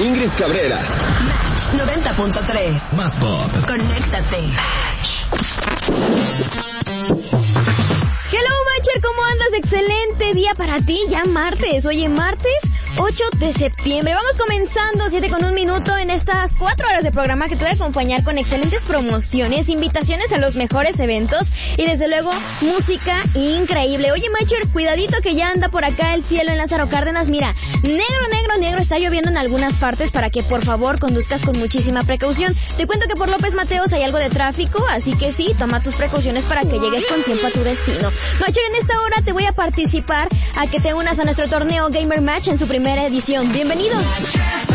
Ingrid Cabrera. Match 90.3. Más pop. Conéctate. Hello, Matcher, ¿cómo andas? Excelente día para ti, ya martes. Oye, martes 8 de septiembre. Vamos comenzando 7:01 en estas 4 horas de programa que te voy a acompañar con excelentes promociones, invitaciones a los mejores eventos y desde luego música increíble. Oye, Matcher, cuidadito que ya anda por acá el cielo en Lázaro Cárdenas. Mira, negro, está lloviendo en algunas partes para que por favor conduzcas con muchísima precaución. Te cuento que por López Mateos hay algo de tráfico, así que sí, toma tus precauciones para que llegues con tiempo a tu destino. Matcher, en esta hora te voy a participar a que te unas a nuestro torneo Gamer Match en su primera edición. ¡Bienvenido!